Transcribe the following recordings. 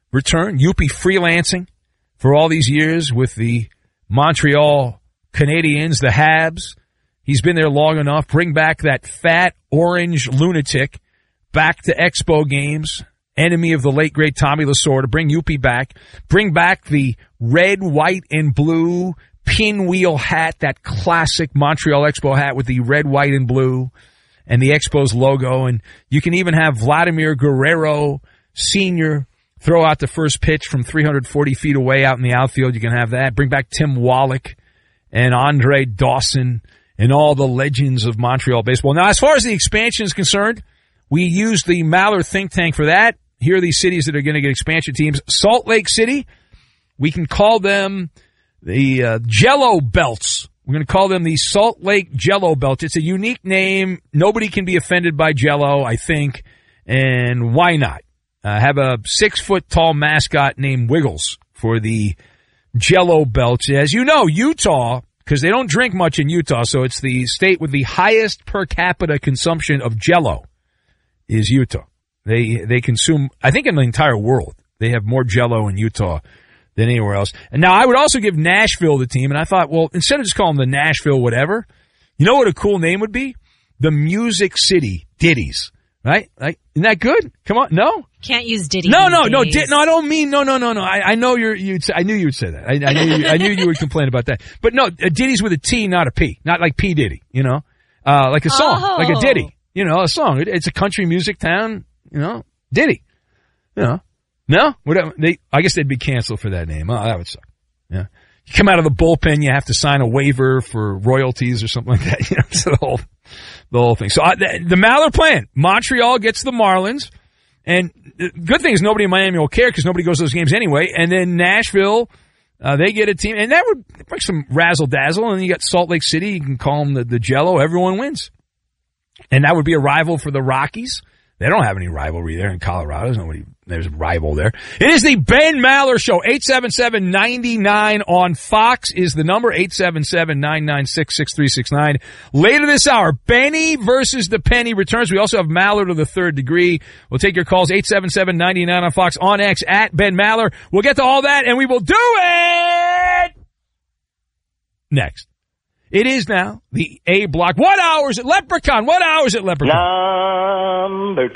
return. Youppi freelancing for all these years with the Montreal Canadiens, the Habs. He's been there long enough. Bring back that fat orange lunatic back to Expo games. Enemy of the late, great Tommy Lasorda. Bring Youppi back. Bring back the red, white, and blue pinwheel hat, that classic Montreal Expo hat with the red, white, and blue and the Expo's logo. And you can even have Vladimir Guerrero Sr. throw out the first pitch from 340 feet away out in the outfield. You can have that. Bring back Tim Wallach and Andre Dawson and all the legends of Montreal baseball. Now, as far as the expansion is concerned, we use the Maller think tank for that. Here are these cities that are going to get expansion teams. Salt Lake City, we can call them the Jello Belts. We're going to call them the Salt Lake Jello Belts. It's a unique name. Nobody can be offended by Jello, I think. And why not? Have a 6-foot-tall mascot named Wiggles for the Jello Belts. As you know, Utah, because they don't drink much in Utah, so it's the state with the highest per capita consumption of Jello is Utah. They consume, I think in the entire world, they have more Jello in Utah than anywhere else. And now I would also give Nashville the team, and I thought, well, instead of just calling them the Nashville whatever, you know what a cool name would be? The Music City Ditties, right? Like, isn't that good? Come on, no? Can't use Diddy. No, I don't mean, no. I know I knew you'd say that. I knew you would complain about that. But no, Ditties with a T, not a P. Not like P. Diddy, you know? Like a song, like a ditty, you know, a song. It's a country music town, you know, Diddy, you know. No? Whatever. I guess they'd be canceled for that name. Oh, that would suck. Yeah. You come out of the bullpen, you have to sign a waiver for royalties or something like that. You know, it's the whole thing. So the Maller plan, Montreal gets the Marlins. And the good thing is nobody in Miami will care because nobody goes to those games anyway. And then Nashville, they get a team. And that would bring some razzle-dazzle. And then you got Salt Lake City. You can call them the Jello. Everyone wins. And that would be a rival for the Rockies. They don't have any rivalry there in Colorado. There's a rival there. It is the Ben Maller Show. 877-99 on Fox is the number. 877-996-6369. Later this hour, Benny versus the Penny returns. We also have Maller to the third degree. We'll take your calls. 877-99 on Fox, on X, at Ben Maller. We'll get to all that, and we will do it next. It is now the A block. What hour is it, Leprechaun? What hour is it, Leprechaun? Number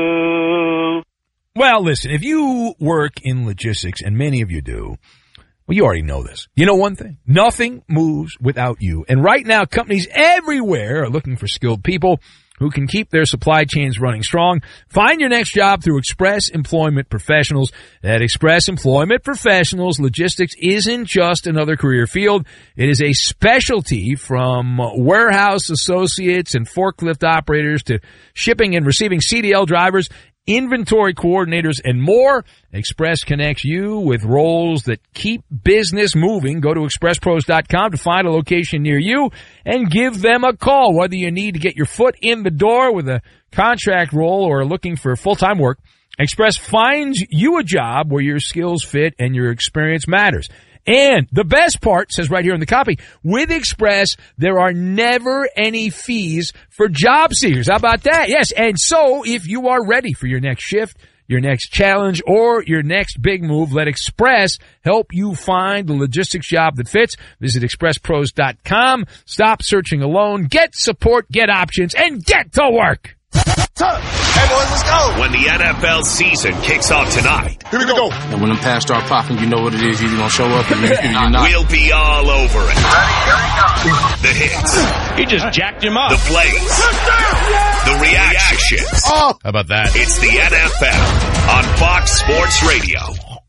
2. Well, listen, if you work in logistics, and many of you do, well, you already know this. You know one thing? Nothing moves without you. And right now, companies everywhere are looking for skilled people who can keep their supply chains running strong. Find your next job through Express Employment Professionals. At Express Employment Professionals, logistics isn't just another career field. It is a specialty, from warehouse associates and forklift operators to shipping and receiving CDL drivers, inventory coordinators, and more. Express connects you with roles that keep business moving. Go to expresspros.com to find a location near you and give them a call. Whether you need to get your foot in the door with a contract role or looking for full-time work, Express finds you a job where your skills fit and your experience matters. And the best part, says right here in the copy, with Express, there are never any fees for job seekers. How about that? Yes, and so if you are ready for your next shift, your next challenge, or your next big move, let Express help you find the logistics job that fits. Visit expresspros.com. Stop searching alone. Get support, get options, and get to work. Hey, boys, let's go. When the NFL season kicks off tonight. Here we go. And when them pants start popping, you know what it is. You're going to show up and you're not. We'll be all over it. The hits. He just jacked him up. The plays. The reactions. Oh, how about that? It's the NFL on Fox Sports Radio.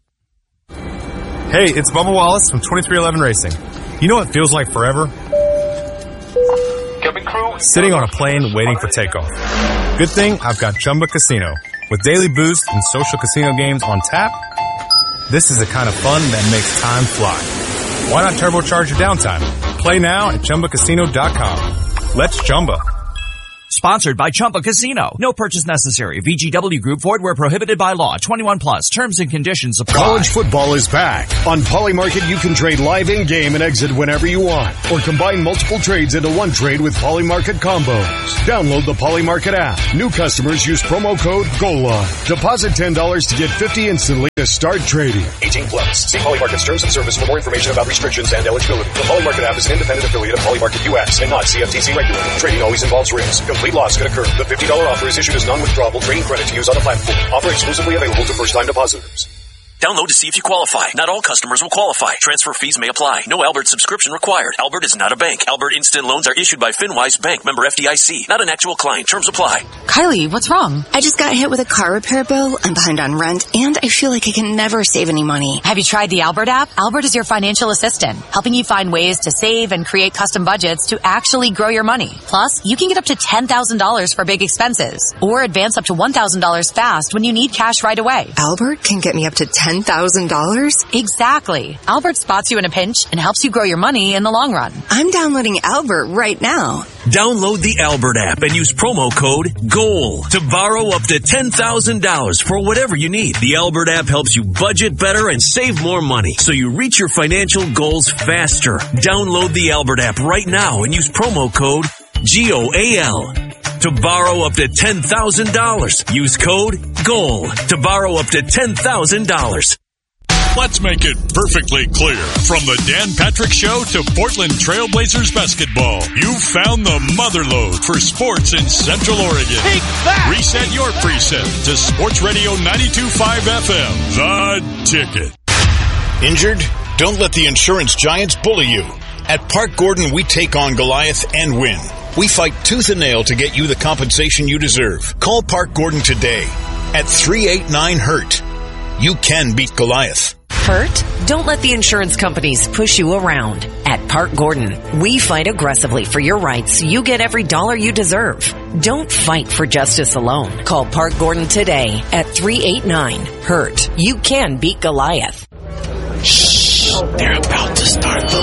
Hey, it's Bubba Wallace from 2311 Racing. You know what feels like forever? Sitting on a plane waiting for takeoff. Good thing I've got Chumba Casino. With daily boosts and social casino games on tap, this is the kind of fun that makes time fly. Why not turbocharge your downtime? Play now at ChumbaCasino.com. Let's Chumba. Sponsored by Chumba Casino. No purchase necessary. VGW Group. Void where prohibited by law. 21 plus. Terms and conditions apply. College football is back. On Polymarket, you can trade live in-game and exit whenever you want. Or combine multiple trades into one trade with Polymarket combos. Download the Polymarket app. New customers use promo code GOLIVE. Deposit $10 to get $50 instantly to start trading. 18 plus. See Polymarket's terms and service for more information about restrictions and eligibility. The Polymarket app is an independent affiliate of Polymarket US and not CFTC regulated. Trading always involves risks. Complete loss could occur. The $50 offer is issued as non-withdrawable trading credit to use on the platform. Offer exclusively available to first-time depositors. Download to see if you qualify. Not all customers will qualify. Transfer fees may apply. No Albert subscription required. Albert is not a bank. Albert Instant Loans are issued by FinWise Bank, member FDIC. Not an actual client. Terms apply. Kylie, what's wrong? I just got hit with a car repair bill. I'm behind on rent, and I feel like I can never save any money. Have you tried the Albert app? Albert is your financial assistant, helping you find ways to save and create custom budgets to actually grow your money. Plus, you can get up to $10,000 for big expenses, or advance up to $1,000 fast when you need cash right away. Albert can get me up to $10,000? Exactly. Albert spots you in a pinch and helps you grow your money in the long run. I'm downloading Albert right now. Download the Albert app and use promo code GOAL to borrow up to $10,000 for whatever you need. The Albert app helps you budget better and save more money so you reach your financial goals faster. Download the Albert app right now and use promo code GOAL to borrow up to $10,000. Use code GOAL to borrow up to $10,000. Let's make it perfectly clear. From the Dan Patrick Show to Portland Trailblazers basketball, you've found the motherlode for sports in Central Oregon. Take that! Reset your preset to Sports Radio 92.5 FM. The Ticket. Injured? Don't let the insurance giants bully you. At Park Gordon, we take on Goliath and win. We fight tooth and nail to get you the compensation you deserve. Call Park Gordon today at 389-HURT. You can beat Goliath. Hurt? Don't let the insurance companies push you around. At Park Gordon, we fight aggressively for your rights so you get every dollar you deserve. Don't fight for justice alone. Call Park Gordon today at 389-HURT. You can beat Goliath. Shh! They're about to start the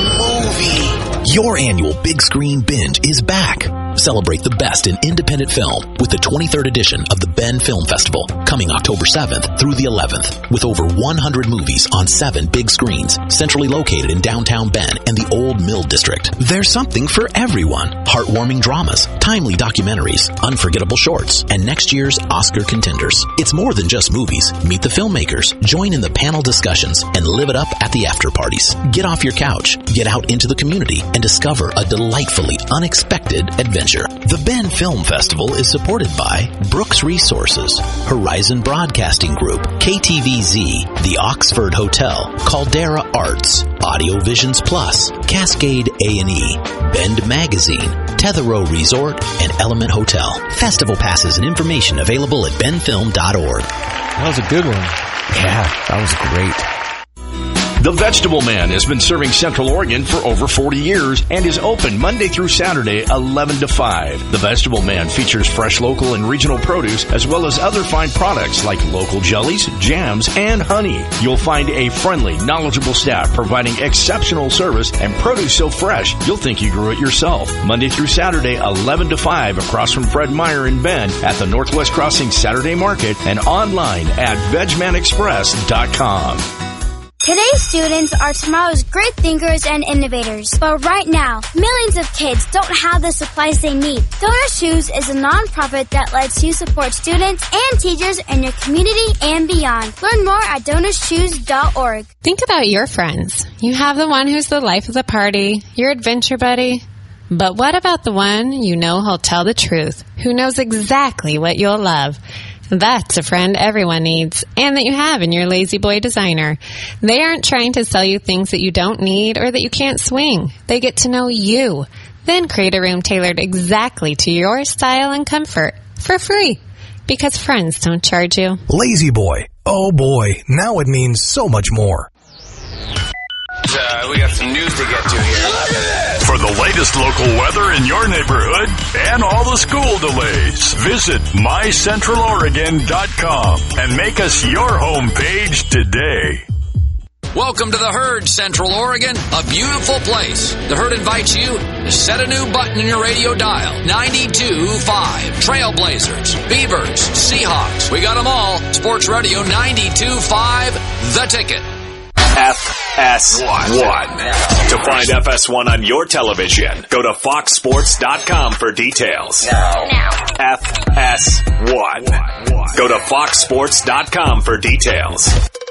movie. Your annual Big Screen Binge is back. Celebrate the best in independent film with the 23rd edition of the Ben Film Festival, coming October 7th through the 11th, with over 100 movies on 7 big screens, centrally located in downtown Ben and the Old Mill District. There's something for everyone. Heartwarming dramas, timely documentaries, unforgettable shorts, and next year's Oscar contenders. It's more than just movies. Meet the filmmakers, join in the panel discussions, and live it up at the after parties. Get off your couch, get out into the community, and discover a delightfully unexpected adventure. The Ben Film Festival is supported by Brooks Resources, Horizon Broadcasting Group, KTVZ, the Oxford Hotel, Caldera Arts, Audio Visions Plus, Cascade A&E, Bend Magazine, Tetherow Resort, and Element Hotel. Festival passes and information available at benfilm.org. That was a good one. Yeah, that was great. The Vegetable Man has been serving Central Oregon for over 40 years and is open Monday through Saturday, 11 to 5. The Vegetable Man features fresh local and regional produce as well as other fine products like local jellies, jams, and honey. You'll find a friendly, knowledgeable staff providing exceptional service and produce so fresh you'll think you grew it yourself. Monday through Saturday, 11 to 5 across from Fred Meyer in Bend at the Northwest Crossing Saturday Market and online at VegManExpress.com. Today's students are tomorrow's great thinkers and innovators. But right now, millions of kids don't have the supplies they need. Donor Shoes is a nonprofit that lets you support students and teachers in your community and beyond. Learn more at DonorsShoes.org. Think about your friends. You have the one who's the life of the party, your adventure buddy. But what about the one you know who'll tell the truth, who knows exactly what you'll love? That's a friend everyone needs, and that you have in your Lazy Boy designer. They aren't trying to sell you things that you don't need or that you can't swing. They get to know you, then create a room tailored exactly to your style and comfort for free, because friends don't charge you. Lazy Boy. Oh boy, now it means so much more. We got some news to get to here. For the latest local weather in your neighborhood and all the school delays, visit mycentraloregon.com and make us your homepage today. Welcome to the Herd, Central Oregon, a beautiful place. The Herd invites you to set a new button in your radio dial. 92.5. Trailblazers, Beavers, Seahawks. We got them all. Sports Radio 92.5, The Ticket. FS1. To find FS1 on your television, go to foxsports.com for details. Now. FS1. Go to foxsports.com for details.